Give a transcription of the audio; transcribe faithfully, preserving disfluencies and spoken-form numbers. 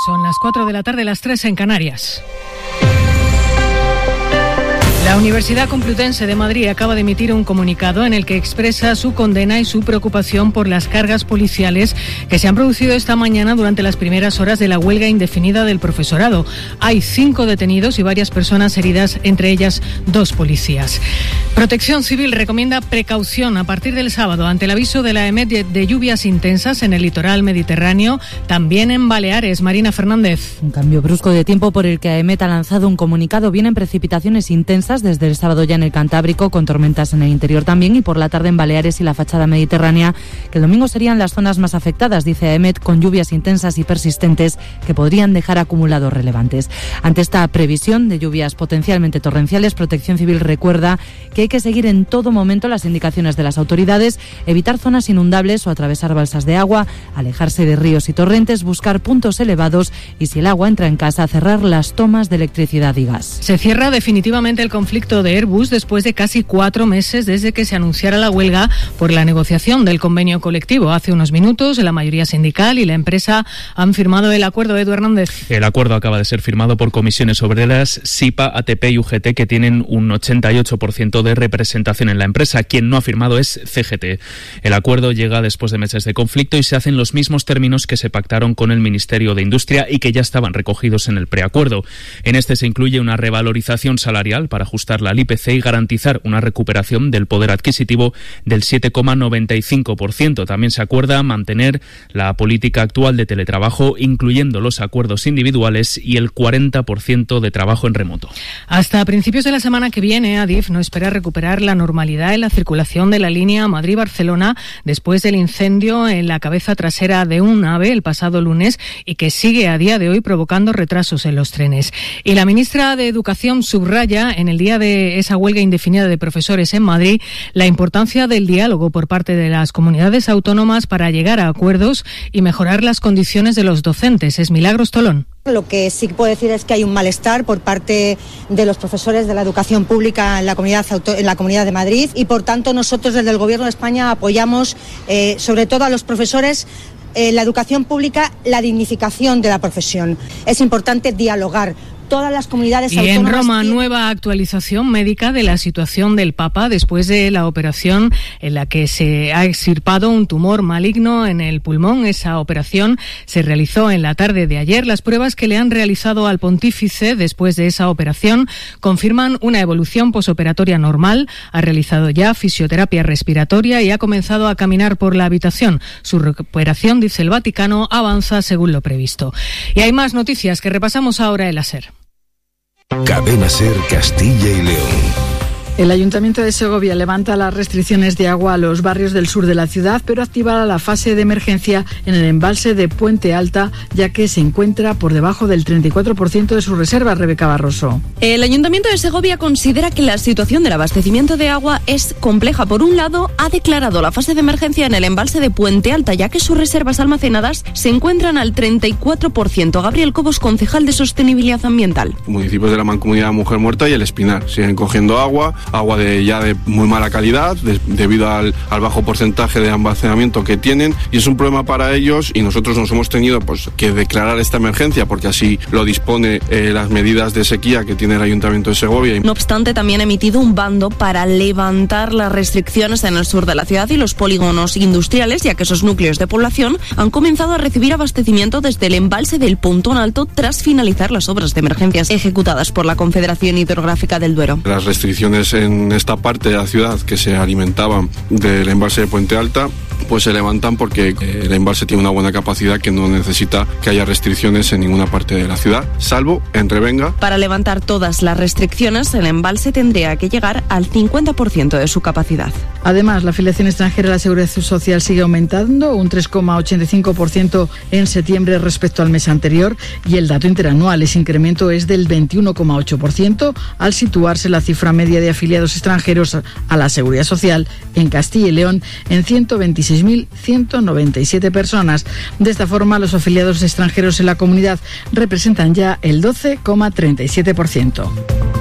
Son las cuatro de la tarde, las tres en Canarias. La Universidad Complutense de Madrid acaba de emitir un comunicado en el que expresa su condena y su preocupación por las cargas policiales que se han producido esta mañana durante las primeras horas de la huelga indefinida del profesorado. Hay cinco detenidos y varias personas heridas, entre ellas dos policías. Protección Civil recomienda precaución a partir del sábado ante el aviso de la EMET de lluvias intensas en el litoral mediterráneo, también en Baleares. Marina Fernández. Un cambio brusco de tiempo por el que AEMET ha lanzado un comunicado. Vienen precipitaciones intensas desde el sábado ya en el Cantábrico, con tormentas en el interior también, y por la tarde en Baleares y la fachada mediterránea, que el domingo serían las zonas más afectadas, dice AEMET, con lluvias intensas y persistentes que podrían dejar acumulados relevantes. Ante esta previsión de lluvias potencialmente torrenciales, Protección Civil recuerda que hay que seguir en todo momento las indicaciones de las autoridades, evitar zonas inundables o atravesar balsas de agua, alejarse de ríos y torrentes, buscar puntos elevados y, si el agua entra en casa, cerrar las tomas de electricidad y gas. Se cierra definitivamente el conflicto de Airbus después de casi cuatro meses desde que se anunciara la huelga por la negociación del convenio colectivo. Hace unos minutos la mayoría sindical y la empresa han firmado el acuerdo. Edu Hernández. El acuerdo acaba de ser firmado por comisiones obreras, SIPA, A T P y U G T, que tienen un ochenta y ocho por ciento de representación en la empresa. Quien no ha firmado es C G T. El acuerdo llega después de meses de conflicto y se hacen los mismos términos que se pactaron con el Ministerio de Industria y que ya estaban recogidos en el preacuerdo. En este se incluye una revalorización salarial para ajustarla al I P C y garantizar una recuperación del poder adquisitivo del siete coma noventa y cinco por ciento. También se acuerda mantener la política actual de teletrabajo, incluyendo los acuerdos individuales y el cuarenta por ciento de trabajo en remoto. Hasta principios de la semana que viene, Adif no espera recuperar la normalidad en la circulación de la línea Madrid-Barcelona después del incendio en la cabeza trasera de un AVE el pasado lunes y que sigue a día de hoy provocando retrasos en los trenes. Y la ministra de Educación subraya en el día de esa huelga indefinida de profesores en Madrid la importancia del diálogo por parte de las comunidades autónomas para llegar a acuerdos y mejorar las condiciones de los docentes. Es Milagros Tolón. Lo que sí puedo decir es que hay un malestar por parte de los profesores de la educación pública en la comunidad auto- en la Comunidad de Madrid y, por tanto, nosotros desde el Gobierno de España apoyamos eh, sobre todo a los profesores, eh, la educación pública, la dignificación de la profesión. Es importante dialogar. Todas las comunidades y autónomas. En Roma, nueva actualización médica de la situación del Papa después de la operación en la que se ha extirpado un tumor maligno en el pulmón. Esa operación se realizó en la tarde de ayer. Las pruebas que le han realizado al pontífice después de esa operación confirman una evolución posoperatoria normal. Ha realizado ya fisioterapia respiratoria y ha comenzado a caminar por la habitación. Su recuperación, dice el Vaticano, avanza según lo previsto. Y hay más noticias que repasamos ahora en la SER. Cadena SER Castilla y León. El Ayuntamiento de Segovia levanta las restricciones de agua a los barrios del sur de la ciudad, pero activará la fase de emergencia en el embalse de Puente Alta, ya que se encuentra por debajo del treinta y cuatro por ciento de sus reservas. Rebeca Barroso. El Ayuntamiento de Segovia considera que la situación del abastecimiento de agua es compleja. Por un lado, ha declarado la fase de emergencia en el embalse de Puente Alta, ya que sus reservas almacenadas se encuentran al treinta y cuatro por ciento. Gabriel Cobos, concejal de Sostenibilidad Ambiental. Municipios de la Mancomunidad Mujer Muerta y El Espinar siguen cogiendo agua, agua de ya de muy mala calidad de, debido al, al bajo porcentaje de almacenamiento que tienen, y es un problema para ellos, y nosotros nos hemos tenido pues que declarar esta emergencia porque así lo dispone eh, las medidas de sequía que tiene el Ayuntamiento de Segovia. No obstante, también ha emitido un bando para levantar las restricciones en el sur de la ciudad y los polígonos industriales, ya que esos núcleos de población han comenzado a recibir abastecimiento desde el embalse del Pontón Alto tras finalizar las obras de emergencias ejecutadas por la Confederación Hidrográfica del Duero. Las restricciones en esta parte de la ciudad que se alimentaban del embalse de Puente Alta pues se levantan porque el embalse tiene una buena capacidad que no necesita que haya restricciones en ninguna parte de la ciudad, salvo en Revenga. Para levantar todas las restricciones, el embalse tendría que llegar al cincuenta por ciento de su capacidad. Además, la afiliación extranjera a la Seguridad Social sigue aumentando, un tres coma ochenta y cinco por ciento en septiembre respecto al mes anterior, y el dato interanual, ese incremento es del veintiuno coma ocho por ciento, al situarse la cifra media de afiliados extranjeros a la Seguridad Social en Castilla y León en ciento veintiséis mil ciento noventa y siete personas. De esta forma, los afiliados extranjeros en la comunidad representan ya el doce coma treinta y siete por ciento.